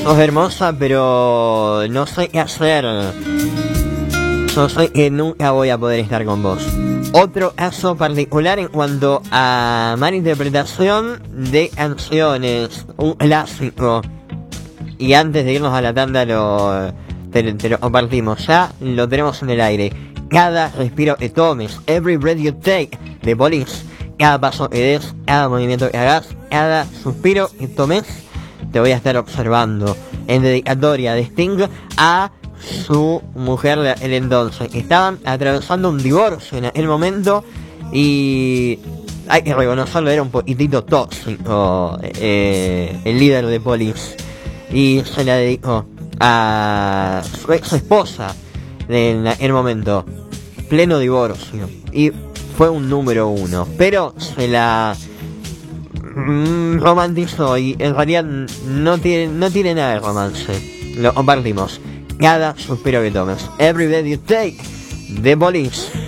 Sos hermosa, pero no sé qué hacer. Yo sé que nunca voy a poder estar con vos. Otro caso particular en cuanto a malinterpretación de canciones. Un clásico. Y antes de irnos a la tanda te lo compartimos. Ya lo tenemos en el aire. Cada respiro que tomes, every breath you take, de Police. Cada paso que des, cada movimiento que hagas, cada suspiro que tomes, te voy a estar observando. En dedicatoria de Sting a su mujer de aquel entonces. Estaban atravesando un divorcio en aquel momento y hay que reconocerlo, era un poquitito tóxico el líder de Police. Y se la dedicó a su ex esposa en aquel momento, pleno divorcio, y fue un número 1, pero se la romantizó y en realidad no tiene nada de romance. Lo compartimos. Cada suspiro que tomes, every breath you take, de Police.